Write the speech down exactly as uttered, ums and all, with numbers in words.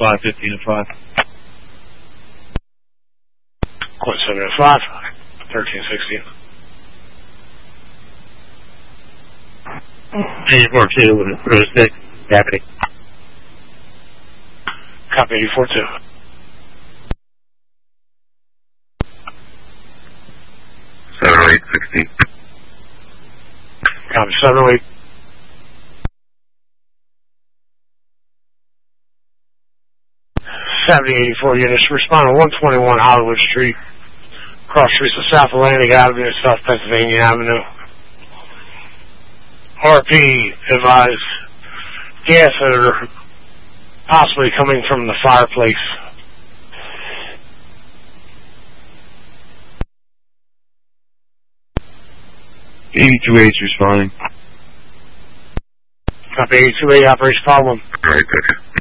five, fifteen to five. Point seven oh five, thirteen sixteen. eighty-four two, Rose six, Deputy. Copy eighty-four two. seven oh eight, sixteen. Copy seven oh eight. seventy eighty-four units, respond to one twenty-one Hollywood Street, cross streets of South Atlantic Avenue, South Pennsylvania Avenue. R P advised gas odor possibly coming from the fireplace. eighty-two H responding. Copy eighty-two eight, operation problem. Alright, okay.